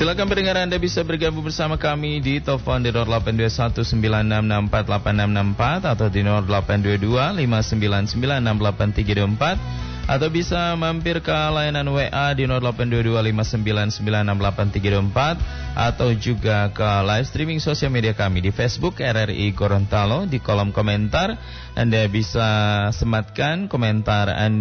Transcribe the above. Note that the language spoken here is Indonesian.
Silakan pendengar Anda bisa bergabung bersama kami di telepon di 082196648664 atau di 082259968324 atau bisa mampir ke layanan WA di 082259968324 atau juga ke live streaming sosial media kami di Facebook RRI Gorontalo. Di kolom komentar Anda bisa sematkan komentar Anda